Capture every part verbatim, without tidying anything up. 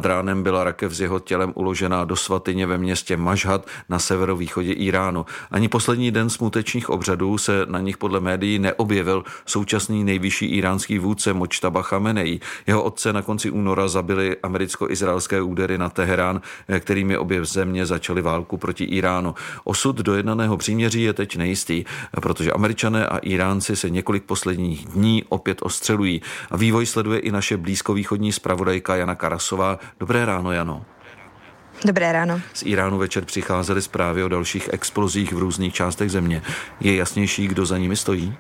ránem byla rakev s jeho tělem uložená do svatyně ve městě Mašhad na severovýchodě Iránu. Ani poslední den smutečných obřadů se na nich podle médií neobjevil současný nejvyšší iránský vůdce Mojtaba Chamenei. Jeho otce na konci února zabili americko-izraelské údery na Teherán, kterými obě země začaly válku proti Iránu. Osud dojednaného příměří je teď nejistý, protože Američané a Iránci se několik posledních dní opět ostřelují. A vývoj sleduje i naše blízkovýchodní zpravodajka Jana Karasová. Dobré ráno, Jano. Dobré ráno. Z Iránu večer přicházely zprávy o dalších explozích v různých částech země. Je jasnější, kdo za nimi stojí?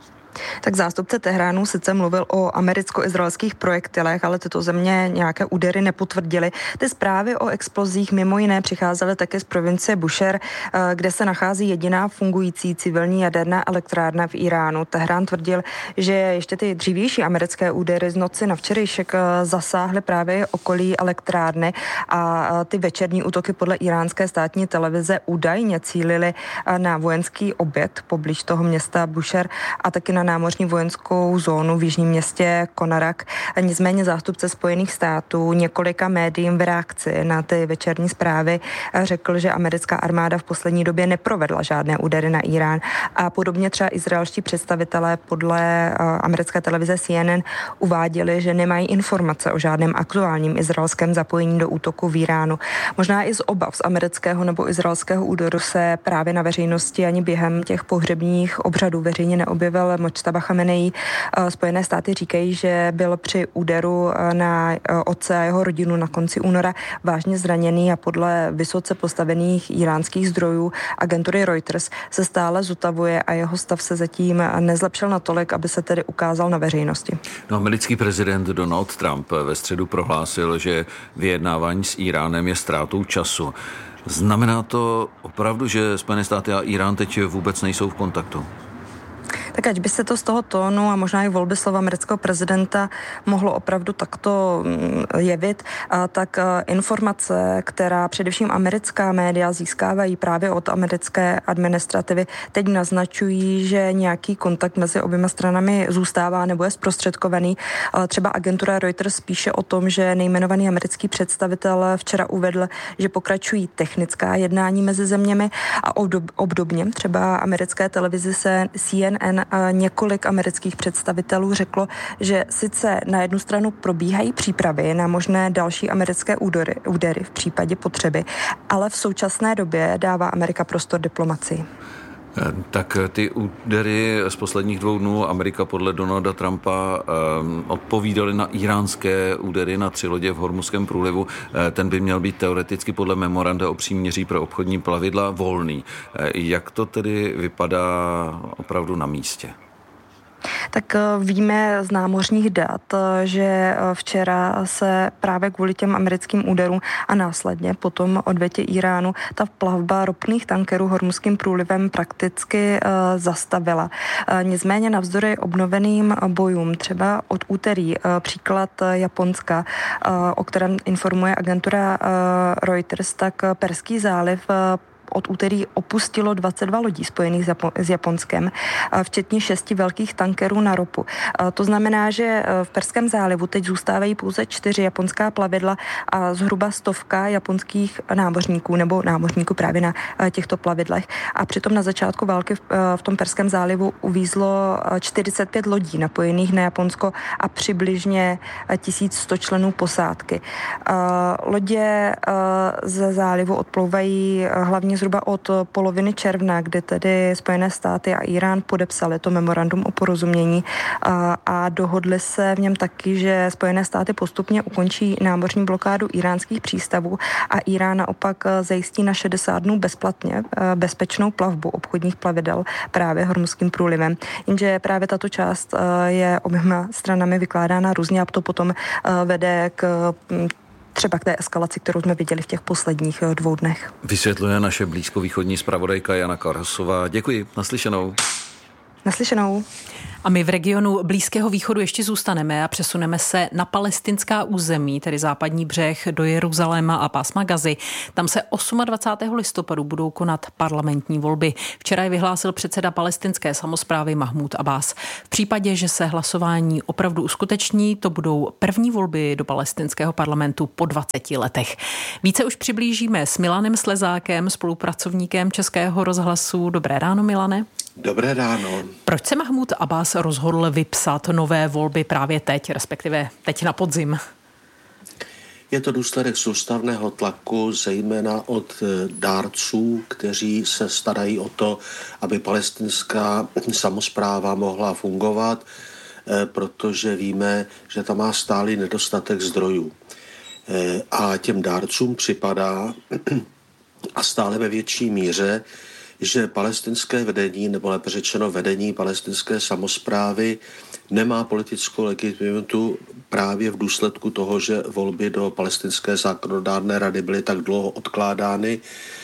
Tak zástupce Tehránu sice mluvil o americko-izraelských projektilech, ale tyto země nějaké údery nepotvrdily. Ty zprávy o explozích mimo jiné přicházely také z provincie Bushehr, kde se nachází jediná fungující civilní jaderná elektrárna v Iránu. Tehrán tvrdil, že ještě ty dřívější americké údery z noci na včerejšek zasáhly právě okolí elektrárny a ty večerní útoky podle iránské státní televize údajně cílily na vojenský objekt poblíž toho města Bushehr a taky na námořní vojenskou zónu v jižním městě Konarak. Nicméně zástupce Spojených států několika médiím v reakci na ty večerní zprávy řekl, že americká armáda v poslední době neprovedla žádné údery na Irán a podobně třeba izraelští představitelé podle americké televize C N N uváděli, že nemají informace o žádném aktuálním izraelském zapojení do útoku v Iránu. Možná i z obav z amerického nebo izraelského úderu se právě na veřejnosti ani během těch pohřebních obřadů veřejně neobjevil Mojtaba Chamenei. Spojené státy říkají, že byl při úderu na otce a jeho rodinu na konci února vážně zraněný a podle vysoce postavených iránských zdrojů agentury Reuters se stále zotavuje a jeho stav se zatím nezlepšil natolik, aby se tedy ukázal na veřejnosti. No, americký prezident Donald Trump ve středu prohlásil, že vyjednávání s Iránem je ztrátou času. Znamená to opravdu, že Spojené státy a Irán teď vůbec nejsou v kontaktu? Tak ať by se to z toho tónu a možná i volby slova amerického prezidenta mohlo opravdu takto jevit, tak informace, která především americká média získávají právě od americké administrativy, teď naznačují, že nějaký kontakt mezi oběma stranami zůstává nebo je zprostředkovaný. Třeba agentura Reuters píše o tom, že nejmenovaný americký představitel včera uvedl, že pokračují technická jednání mezi zeměmi a obdobně třeba americké televizi se C N N několik amerických představitelů řeklo, že sice na jednu stranu probíhají přípravy na možné další americké údery, údery v případě potřeby, ale v současné době dává Amerika prostor diplomacii. Tak ty údery z posledních dvou dnů Amerika podle Donalda Trumpa um, odpovídaly na iránské údery na tři lodě v Hormuzském průlivu. Ten by měl být teoreticky podle memoranda o příměří pro obchodní plavidla volný. Jak to tedy vypadá opravdu na místě? Tak víme z námořních dat, že včera se právě kvůli těm americkým úderům a následně potom odvetě Iránu ta plavba ropných tankerů Hormuzským průlivem prakticky zastavila. Nicméně navzdory obnoveným bojům, třeba od úterý příklad Japonska, o kterém informuje agentura Reuters, tak Perský záliv od úterý opustilo dvacet dva lodí spojených s Japonskem, včetně šesti velkých tankerů na ropu. To znamená, že v Perském zálivu teď zůstávají pouze čtyři japonská plavidla a zhruba stovka japonských námořníků nebo námořníků právě na těchto plavidlech. A přitom na začátku války v tom Perském zálivu uvízlo čtyřicet pět lodí napojených na Japonsko a přibližně tisíc sto členů posádky. Lodě ze zálivu odplouvají hlavně zhruba od poloviny června, kdy tedy Spojené státy a Irán podepsali to memorandum o porozumění a, a dohodli se v něm taky, že Spojené státy postupně ukončí námořní blokádu iránských přístavů a Irán naopak zajistí na šedesát dnů bezplatně bezpečnou plavbu obchodních plavidel právě Hormuzským průlivem. Jenže právě tato část je oběma stranami vykládána různě a to potom vede k třeba k té eskalaci, kterou jsme viděli v těch posledních dvou dnech. Vysvětluje naše blízkovýchodní zpravodajka Jana Karasová. Děkuji, naslyšenou. Naslyšenou. A my v regionu Blízkého východu ještě zůstaneme a přesuneme se na palestinská území, tedy západní břeh, do Jeruzaléma a pásma Gazy. Tam se dvacátého osmého listopadu budou konat parlamentní volby. Včera je vyhlásil předseda palestinské samosprávy Mahmúd Abbás. V případě, že se hlasování opravdu uskuteční, to budou první volby do palestinského parlamentu po dvaceti letech. Více už přiblížíme s Milanem Slezákem, spolupracovníkem Českého rozhlasu. Dobré ráno, Milane. Dobré ráno. Proč se Mahmúd Abbás rozhodl vypsat nové volby právě teď, respektive teď na podzim? Je to důsledek soustavného tlaku, zejména od dárců, kteří se starají o to, aby palestinská samospráva mohla fungovat, protože víme, že tam má stálý nedostatek zdrojů. A těm dárcům připadá, a stále ve větší míře, že palestinské vedení, nebo lépe řečeno vedení palestinské samosprávy nemá politickou legitimitu právě v důsledku toho, že volby do palestinské zákonodárné rady byly tak dlouho odkládány,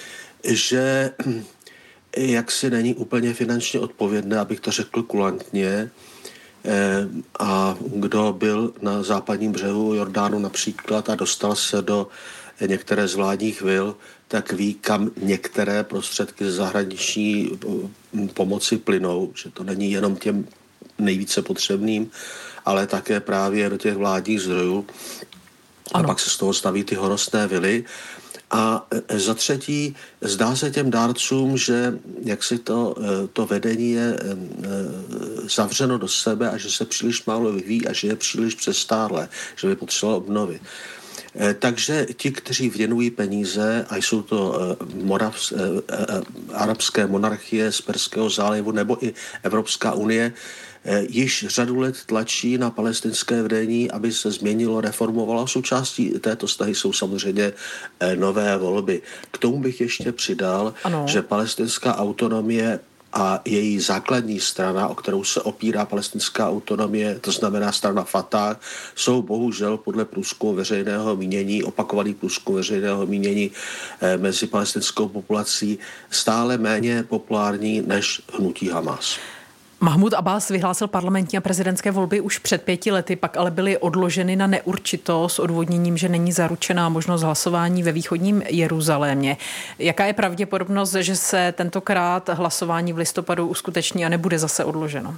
že jaksi není úplně finančně odpovědné, abych to řekl kulantně, a kdo byl na západním břehu Jordánu například a dostal se do některé z vládních vil, tak ví, kam některé prostředky ze zahraniční pomoci plynou, že to není jenom těm nejvíce potřebným, ale také právě do těch vládních zdrojů. Ano. A pak se z toho staví ty horostné vily. A za třetí, zdá se těm dárcům, že jak si to, to vedení je zavřeno do sebe a že se příliš málo vyvíjí a že je příliš přestárlé, že by potřebovalo obnovy. Takže ti, kteří věnují peníze, a jsou to moravs, arabské monarchie z Perského zálivu nebo i Evropská unie, již řadu let tlačí na palestinské vedení, aby se změnilo, reformovalo. Součástí této snahy jsou samozřejmě nové volby. K tomu bych ještě přidal, ano. že palestinská autonomie a její základní strana, o kterou se opírá palestinská autonomie, to znamená strana Fatah, jsou bohužel podle průzkumu veřejného mínění, opakovaný průzkum veřejného mínění eh, mezi palestinskou populací stále méně populární než hnutí Hamas. Mahmúd Abbás vyhlásil parlamentní a prezidentské volby už před pěti lety, pak ale byly odloženy na neurčito s odůvodněním, že není zaručená možnost hlasování ve východním Jeruzalémě. Jaká je pravděpodobnost, že se tentokrát hlasování v listopadu uskuteční a nebude zase odloženo?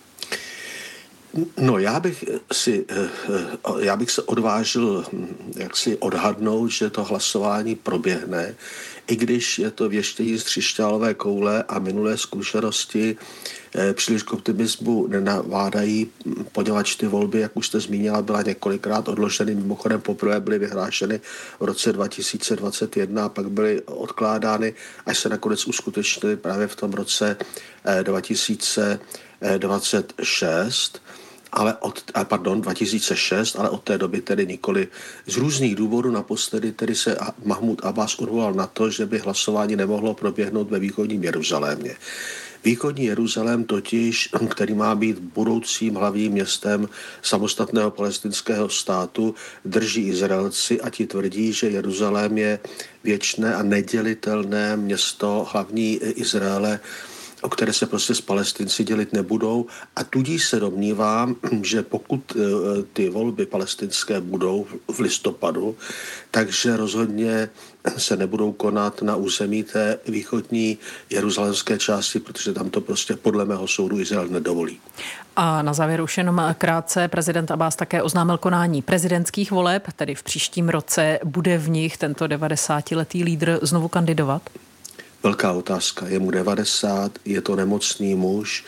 No, já bych si, já bych se odvážil jak si odhadnout, že to hlasování proběhne, i když je to věštění z křišťálové koule a minulé zkušenosti příliš k optimismu nenavádají, poněvadž ty volby, jak už jste zmínila, byla několikrát odloženy. Mimochodem poprvé byly vyhlášeny v roce dva tisíce dvacet jedna a pak byly odkládány, až se nakonec uskutečnily právě v tom roce dva tisíce dvacet šest. Ale od, pardon, dva tisíce šest, ale od té doby tedy nikoli. Z různých důvodů naposledy tedy se Mahmúd Abbás odvolal na to, že by hlasování nemohlo proběhnout ve východním Jeruzalémě. Východní Jeruzalém totiž, který má být budoucím hlavním městem samostatného palestinského státu, drží Izraelci a ti tvrdí, že Jeruzalém je věčné a nedělitelné město hlavní Izraele, o které se prostě s Palestinci dělit nebudou, a tudíž se domnívám, že pokud ty volby palestinské budou v listopadu, takže rozhodně se nebudou konat na území té východní jeruzalémské části, protože tam to prostě podle mého soudu Izrael nedovolí. A na závěr už jenom krátce, prezident Abbás také oznámil konání prezidentských voleb, tedy v příštím roce. Bude v nich tento devadesátiletý lídr znovu kandidovat? Velká otázka. Je mu devadesát, je to nemocný muž.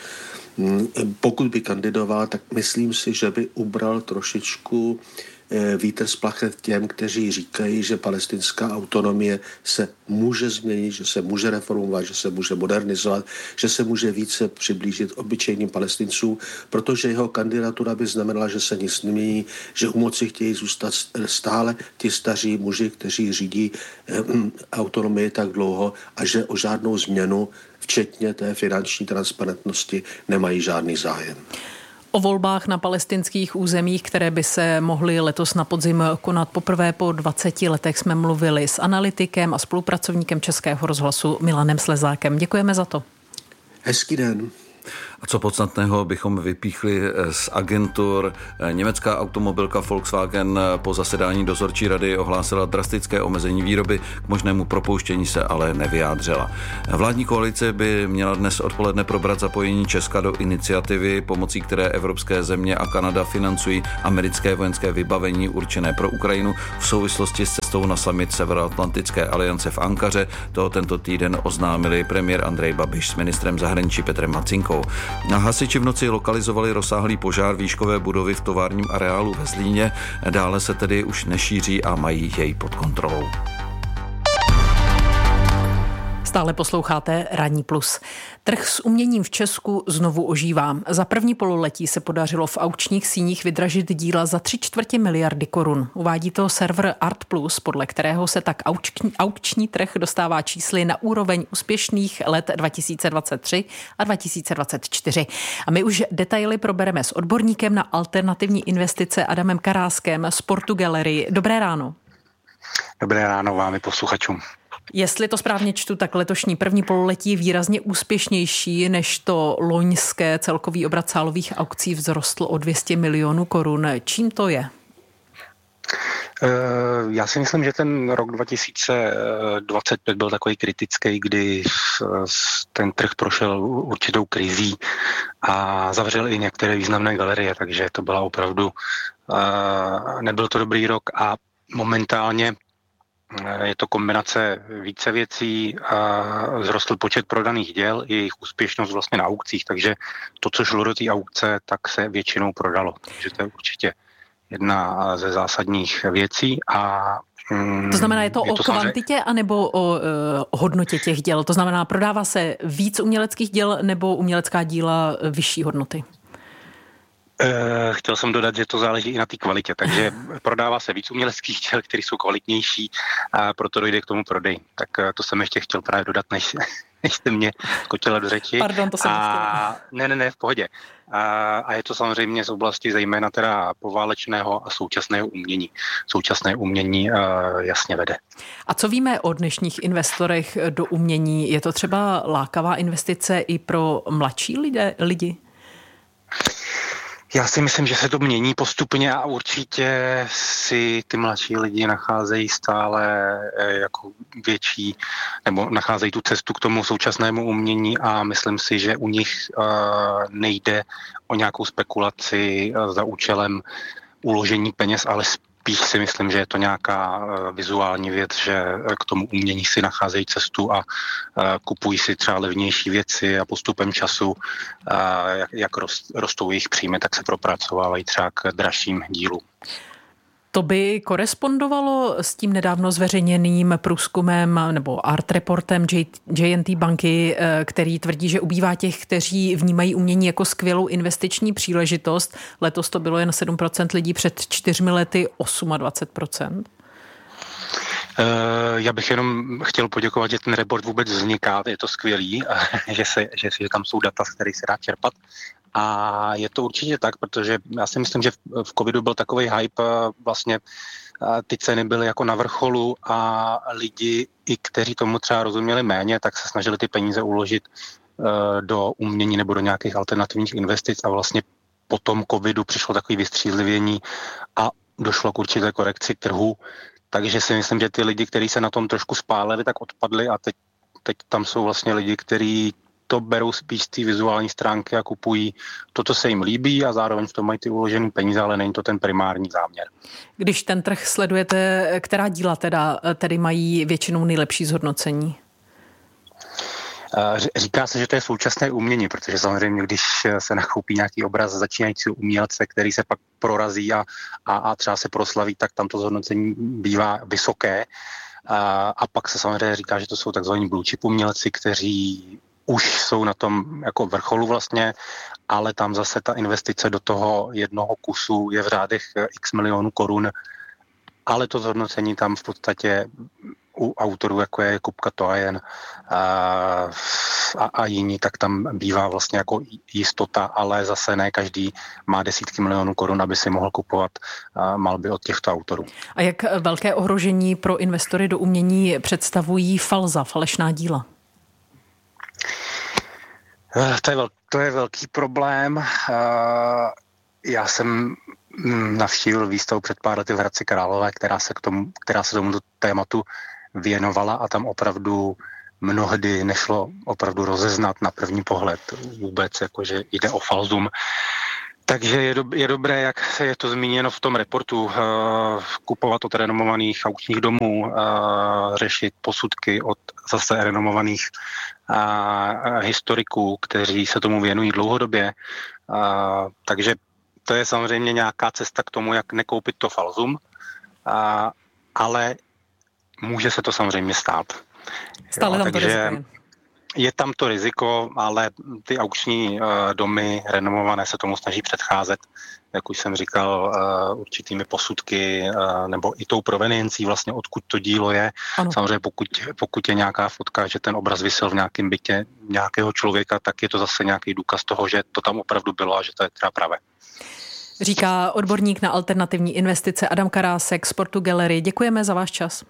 Pokud by kandidoval, tak myslím si, že by ubral trošičku vítr z plachet těm, kteří říkají, že palestinská autonomie se může změnit, že se může reformovat, že se může modernizovat, že se může více přiblížit obyčejným Palestincům, protože jeho kandidatura by znamenala, že se nic nemění, že u moci chtějí zůstat stále ti staří muži, kteří řídí autonomii tak dlouho, a že o žádnou změnu, včetně té finanční transparentnosti, nemají žádný zájem. O volbách na palestinských územích, které by se mohly letos na podzim konat poprvé po dvaceti letech, jsme mluvili s analytikem a spolupracovníkem Českého rozhlasu Milanem Slezákem. Děkujeme za to. Hezký den. A co podstatného bychom vypíchli z agentur? Německá automobilka Volkswagen po zasedání dozorčí rady ohlásila drastické omezení výroby, k možnému propouštění se ale nevyjádřila. Vládní koalice by měla dnes odpoledne probrat zapojení Česka do iniciativy, pomocí které evropské země a Kanada financují americké vojenské vybavení určené pro Ukrajinu v souvislosti s cestou na summit Severoatlantické aliance v Ankaře. To tento týden oznámili premiér Andrej Babiš s ministrem zahraničí Petrem Macinkou. A hasiči v noci lokalizovali rozsáhlý požár výškové budovy v továrním areálu ve Zlíně. Dále se tedy už nešíří a mají jej pod kontrolou. Stále posloucháte Ranní plus. Trh s uměním v Česku znovu ožívá. Za první pololetí se podařilo v aukčních síních vydražit díla za tři čtvrtě miliardy korun. Uvádí to server Art Plus, podle kterého se tak aukční, aukční trh dostává čísly na úroveň úspěšných let dva tisíce dvacet tři a dva tisíce dvacet čtyři. A my už detaily probereme s odborníkem na alternativní investice Adamem Karáskem z Portu Gallery. Dobré ráno. Dobré ráno vám i posluchačům. Jestli to správně čtu, tak letošní první pololetí je výrazně úspěšnější než to loňské. Celkový obrat sálových aukcí vzrostl o dvě stě milionů korun. Čím to je? Já si myslím, že ten rok dva tisíce dvacet pět byl takový kritický, kdy ten trh prošel určitou krizí a zavřel i některé významné galerie, takže to byla opravdu, nebyl to dobrý rok a momentálně je to kombinace více věcí, a vzrostl počet prodaných děl i jejich úspěšnost vlastně na aukcích, takže to, co šlo do té aukce, tak se většinou prodalo. Takže to je určitě jedna ze zásadních věcí. A mm, to znamená, je to, je o to kvantitě samozřejmě... anebo o uh, hodnotě těch děl? To znamená, prodává se víc uměleckých děl nebo umělecká díla vyšší hodnoty? Chtěl jsem dodat, že to záleží i na té kvalitě, takže prodává se víc uměleckých děl, které jsou kvalitnější a proto dojde k tomu prodeji. Tak to jsem ještě chtěl právě dodat, než, než jste mě skočila do řeči. Pardon, to jsem a, Ne, ne, ne, v pohodě. A, a je to samozřejmě z oblasti zejména teda poválečného a současného umění. Současné umění uh, jasně vede. A co víme o dnešních investorech do umění? Je to třeba lákavá investice i pro mladší lidé, lidi? Já si myslím, že se to mění postupně a určitě si ty mladší lidi nacházejí stále jako větší, nebo nacházejí tu cestu k tomu současnému umění a myslím si, že u nich nejde o nějakou spekulaci za účelem uložení peněz, ale spíš si myslím, že je to nějaká vizuální věc, že k tomu umění si nacházejí cestu a kupují si třeba levnější věci a postupem času, jak, jak rostou jejich příjmy, tak se propracovávají třeba k dražším dílům. To by korespondovalo s tím nedávno zveřejněným průzkumem nebo art reportem J and T banky, který tvrdí, že ubývá těch, kteří vnímají umění jako skvělou investiční příležitost. Letos to bylo jen sedm procent lidí, před čtyřmi lety dvacet osm procent. Já bych jenom chtěl poděkovat, že ten report vůbec vzniká, je to skvělý, že, se, že, že tam jsou data, z kterých se dá čerpat. A je to určitě tak, protože já si myslím, že v covidu byl takový hype, vlastně ty ceny byly jako na vrcholu a lidi, i kteří tomu třeba rozuměli méně, tak se snažili ty peníze uložit do umění nebo do nějakých alternativních investic a vlastně po tom covidu přišlo takový vystřízlivění a došlo k určité korekci trhu. Takže si myslím, že ty lidi, kteří se na tom trošku spálili, tak odpadli a teď, teď tam jsou vlastně lidi, kteří to berou spíš z té vizuální stránky a kupují to, co se jim líbí a zároveň v tom mají ty uložené peníze, ale není to ten primární záměr. Když ten trh sledujete, která díla teda, tedy mají většinou nejlepší zhodnocení? Říká se, že to je současné umění, protože samozřejmě, když se nakoupí nějaký obraz začínajícího umělce, který se pak prorazí a, a, a třeba se proslaví, tak tam to zhodnocení bývá vysoké. A, a pak se samozřejmě říká, že to jsou takzvaní blue chip umělci, kteří už jsou na tom jako vrcholu vlastně, ale tam zase ta investice do toho jednoho kusu je v řádech x milionů korun, ale to zhodnocení tam v podstatě u autorů, jako je Kupka Toajen a, a, a jiní, tak tam bývá vlastně jako jistota, ale zase ne každý má desítky milionů korun, aby si mohl kupovat malby od těchto autorů. A jak velké ohrožení pro investory do umění představují falza, falešná díla? To je, vel, to je velký problém. Já jsem navštívil výstavu před pár lety v Hradci Králové, která se, k tomu, která se tomuto tématu věnovala a tam opravdu mnohdy nešlo opravdu rozeznat na první pohled vůbec, jakože jde o falzum. Takže je, do, je dobré, jak je to zmíněno v tom reportu, uh, kupovat od renomovaných aukčních domů, uh, řešit posudky od zase renomovaných uh, historiků, kteří se tomu věnují dlouhodobě. Uh, takže to je samozřejmě nějaká cesta k tomu, jak nekoupit to falzum, uh, ale může se to samozřejmě stát. Stále jo, tam takže, to riziko. Je tam to riziko, ale ty aukční uh, domy renomované se tomu snaží předcházet, jak už jsem říkal, uh, určitými posudky uh, nebo i tou proveniencí vlastně, odkud to dílo je. Ano. Samozřejmě pokud, pokud je nějaká fotka, že ten obraz visel v nějakém bytě nějakého člověka, tak je to zase nějaký důkaz toho, že to tam opravdu bylo a že to je teda pravé. Říká odborník na alternativní investice Adam Karásek z Portu Gallery. Děkujeme za váš čas.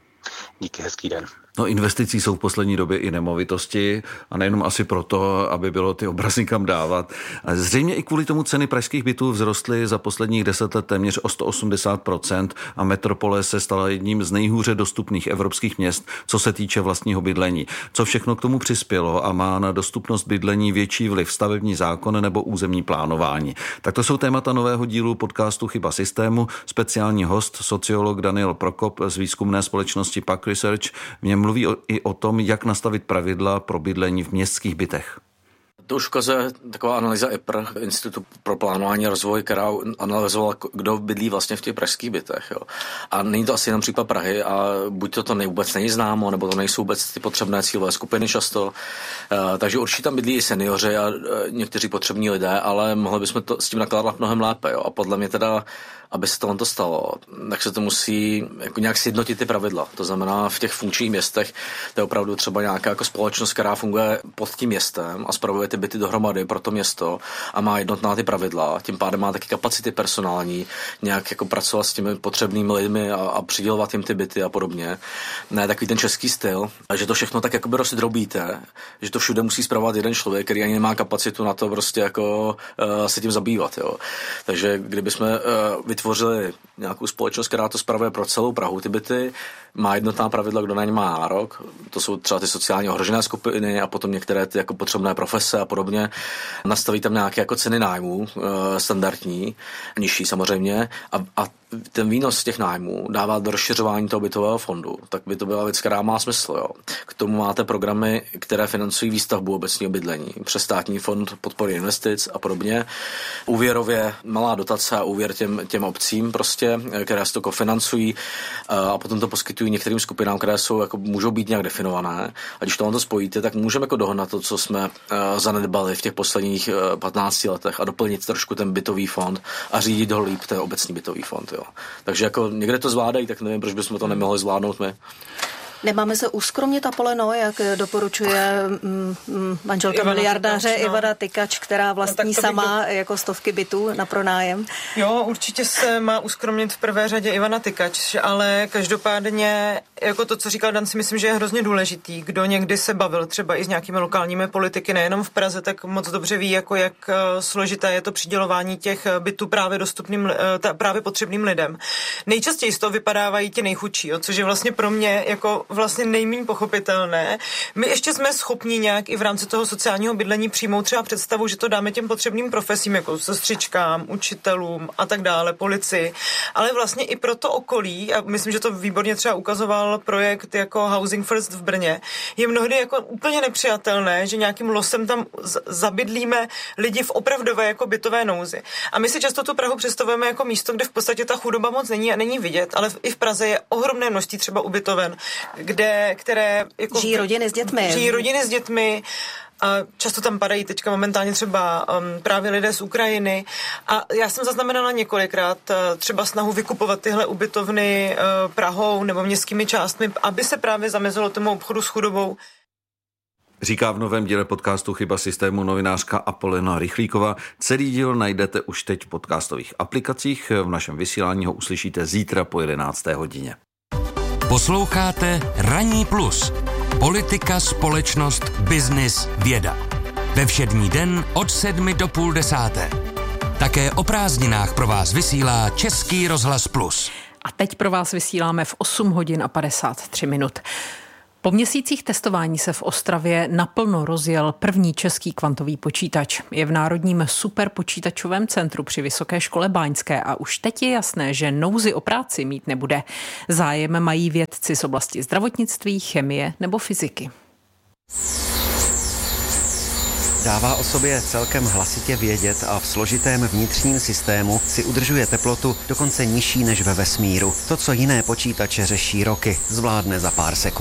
Díky, hezký den. No, investicí jsou v poslední době i nemovitosti a nejenom asi proto, aby bylo ty obrazy kam dávat. Zřejmě i kvůli tomu ceny pražských bytů vzrostly za posledních deset let téměř o sto osmdesát procent a metropole se stala jedním z nejhůře dostupných evropských měst, co se týče vlastního bydlení. Co všechno k tomu přispělo a má na dostupnost bydlení větší vliv stavební zákon nebo územní plánování. Tak to jsou témata nového dílu podcastu Chyba systému. Speciální host, sociolog Daniel Prokop z výzkumné společnosti P A C Research, v něm mluví o, i o tom, jak nastavit pravidla pro bydlení v městských bytech. To už ukazuje taková analýza I P R, Institutu pro plánování a rozvoj, která analyzovala, kdo bydlí vlastně v těch pražských bytech. Jo. A není to asi jenom případ Prahy a buď to, to nej, vůbec není známo, nebo to nejsou vůbec ty potřebné cílové skupiny často. Uh, takže určitě tam bydlí i seniori a uh, někteří potřební lidé, ale mohli bychom to s tím nakládat mnohem lépe. Jo. A podle mě teda, aby se tohle stalo, tak se to musí jako nějak sjednotit ty pravidla. To znamená, v těch funkčních městech to je opravdu třeba nějaká jako společnost, která funguje pod tím městem a spravuje ty byty dohromady pro to město a má jednotná ty pravidla. Tím pádem má taky kapacity personální, nějak jako pracovat s těmi potřebnými lidmi a, a přidělovat jim ty byty a podobně. Ne takový ten český styl, že to všechno tak jakoby rozdrobíte, že to všude musí spravovat jeden člověk, který ani nemá kapacitu na to prostě jako uh, se tím zabývat. Jo. Takže kdybychom uh, vytvořili nějakou společnost, která to spravuje pro celou Prahu, ty byty, má jednotná pravidla, kdo na ně má nárok. To jsou třeba ty sociálně ohrožené skupiny a potom některé ty jako potřebné profese a podobně. Nastaví tam nějaké jako ceny nájmů e, standardní, nižší samozřejmě a, a ten výnos z těch nájmů dává do rozšiřování toho bytového fondu. Tak by to byla věc, která má smysl. Jo. K tomu máte programy, které financují výstavbu obecního bydlení přes státní fond podpory investic a podobně. Úvěrově malá dotace a úvěr těm, těm obcím prostě, které se to kofinancují a potom to poskytují některým skupinám, které jsou, jako, můžou být nějak definované. A když tohle to spojíte, tak můžeme jako dohnat to, co jsme uh, zanedbali v těch posledních uh, patnácti letech a doplnit trošku ten bytový fond a řídit ho líp ten obecní bytový fond. Jo. Takže jako někde to zvládají, tak nevím, proč bychom to nemohli zvládnout my. Nemáme se uskromnit, Apoleno, jak doporučuje mm, manželka miliardáře no. Ivana Tykač, která vlastní no, sama do... jako stovky bytů na pronájem. Jo, určitě se má uskromnit v prvé řadě Ivana Tykač, ale každopádně jako to, co říkal Dan, si myslím, že je hrozně důležitý. Kdo někdy se bavil třeba i s nějakými lokálními politiky, nejenom v Praze, tak moc dobře ví, jako jak složité je to přidělování těch bytů právě dostupným, právě potřebným lidem. Nejčastěji z toho vypadávají ti nejchudší, jo, což je vlastně pro mě jako vlastně nejméně pochopitelné. My ještě jsme schopni nějak i v rámci toho sociálního bydlení přijmout třeba představu, že to dáme těm potřebným profesím, jako sestřičkám, učitelům a tak dále, policii, ale vlastně i pro to okolí, a myslím, že to výborně třeba ukazoval projekt jako Housing First v Brně, je mnohdy jako úplně nepřijatelné, že nějakým losem tam zabydlíme lidi v opravdové jako bytové nouzi. A my si často tu Prahu představujeme jako místo, kde v podstatě ta chudoba moc není a není vidět, ale i v Praze je ohromné množství třeba ubytoven, kde, které jako žijí rodiny s dětmi. Žijí rodiny s dětmi. A často tam padají teďka momentálně třeba um, právě lidé z Ukrajiny. A já jsem zaznamenala několikrát uh, třeba snahu vykupovat tyhle ubytovny uh, Prahou nebo městskými částmi, aby se právě zamezilo tomu obchodu s chudobou. Říká v novém díle podcastu Chyba systému novinářka Apolena Rychlíková. Celý díl najdete už teď v podcastových aplikacích. V našem vysílání ho uslyšíte zítra po jedenácté hodině. Posloucháte Ranní plus. Politika, společnost, biznis, věda. Ve všední den od sedmi do půl desáté. Také o prázdninách pro vás vysílá Český rozhlas Plus. A teď pro vás vysíláme v osm hodin a padesát tři minut. Po měsících testování se v Ostravě naplno rozjel první český kvantový počítač. Je v Národním superpočítačovém centru při Vysoké škole báňské a už teď je jasné, že nouzi o práci mít nebude. Zájem mají vědci z oblasti zdravotnictví, chemie nebo fyziky. Dává o sobě celkem hlasitě vědět a v složitém vnitřním systému si udržuje teplotu dokonce nižší než ve vesmíru. To, co jiné počítače řeší roky, zvládne za pár sekund.